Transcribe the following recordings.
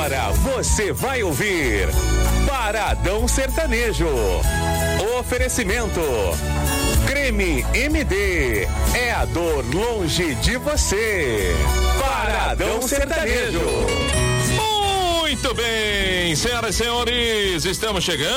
Agora você vai ouvir Paradão Sertanejo. Oferecimento Creme MD, é a dor longe de você. Paradão Sertanejo. Muito bem, senhoras e senhores, estamos chegando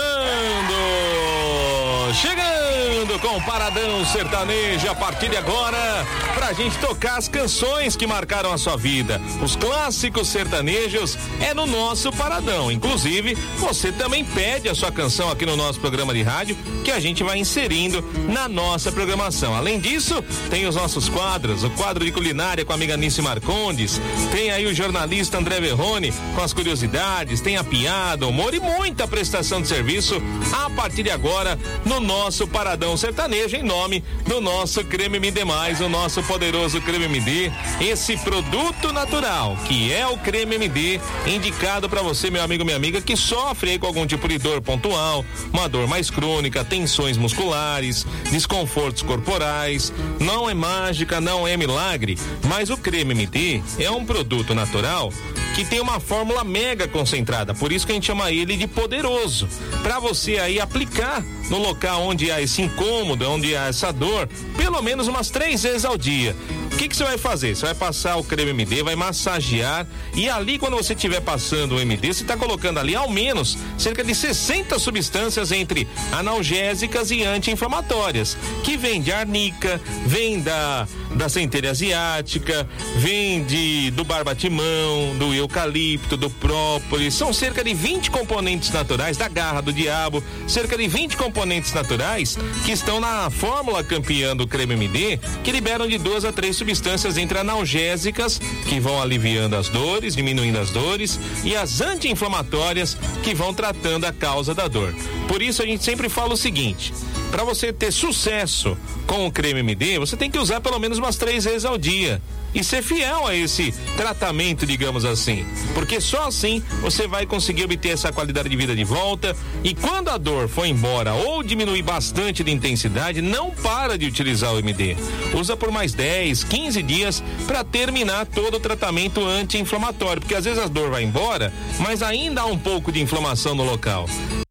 com o Paradão Sertanejo a partir de agora, pra gente tocar as canções que marcaram a sua vida. Os clássicos sertanejos é no nosso Paradão. Inclusive, você também pede a sua canção aqui no nosso programa de rádio, que a gente vai inserindo na nossa programação. Além disso, tem os nossos quadros, o quadro de culinária com a amiga Nice Marcondes, tem aí o jornalista André Verrone com as curiosidades, tem a piada, humor e muita prestação de serviço a partir de agora no nosso Paradão Sertanejo, em nome do nosso Creme MD+, o nosso poderoso Creme MD, esse produto natural que é o Creme MD, indicado para você, meu amigo, minha amiga, que sofre aí com algum tipo de dor pontual, uma dor mais crônica, tensões musculares, desconfortos corporais. Não é mágica, não é milagre, mas o Creme MD é um produto natural que tem uma fórmula mega concentrada, por isso que a gente chama ele de poderoso, para você aí aplicar no local onde há esse incômodo, onde há essa dor, pelo menos umas 3 vezes ao dia. O que você vai fazer? Você vai passar o creme MD, vai massagear, e ali quando você estiver passando o MD, você está colocando ali ao menos cerca de 60 substâncias entre analgésicas e anti-inflamatórias, que vem de arnica, vem da centelha asiática, vem do barbatimão, do eucalipto, do própolis. São cerca de 20 componentes naturais, da garra do diabo, cerca de 20 componentes naturais que estão na fórmula campeã do creme MD, que liberam de 2 a 3 substâncias entre analgésicas, que vão aliviando as dores, diminuindo as dores, e as anti-inflamatórias, que vão tratando a causa da dor. Por isso a gente sempre fala o seguinte: para você ter sucesso com o creme MD, você tem que usar pelo menos umas 3 vezes ao dia e ser fiel a esse tratamento, digamos assim, porque só assim você vai conseguir obter essa qualidade de vida de volta. E quando a dor for embora ou diminuir bastante de intensidade, não para de utilizar o MD. Usa por mais 10, 15 dias para terminar todo o tratamento anti-inflamatório, porque às vezes a dor vai embora, mas ainda há um pouco de inflamação no local.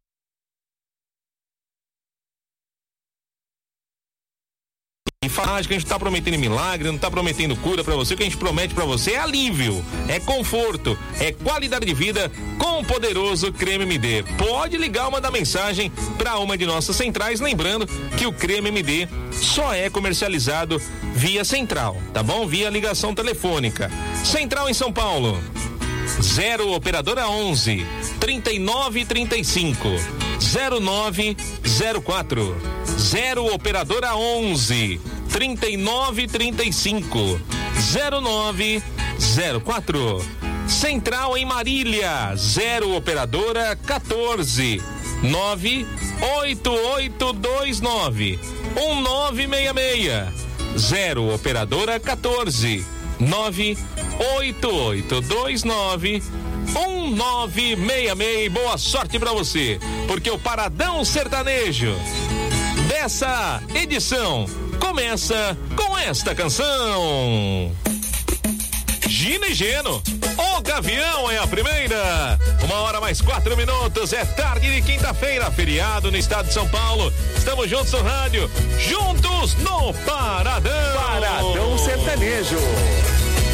E falar que a gente tá prometendo milagre, não tá prometendo cura pra você. O que a gente promete pra você é alívio, é conforto, é qualidade de vida com o poderoso creme MD. Pode ligar ou mandar mensagem pra uma de nossas centrais, lembrando que o creme MD só é comercializado via central, tá bom? Via ligação telefônica. Central em São Paulo, 0 operadora 11 3935 0904, 0 operadora 11 3935 0904. Central em Marília, 0 operadora 14 98829 1966, 0 operadora 14 98829 1966. Boa sorte pra você, porque o Paradão Sertanejo dessa edição começa com esta canção. Gina e Geno, o Gavião é a primeira. 1h mais 4 minutos, é tarde de quinta-feira, feriado no estado de São Paulo. Estamos juntos no rádio, juntos no Paradão. Paradão Sertanejo.